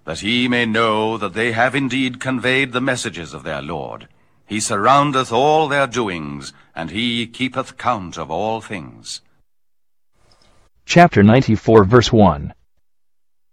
that he may know that they have indeed conveyed the messages of their Lord. He surroundeth all their doings, and he keepeth count of all things. Chapter 94 verse 1.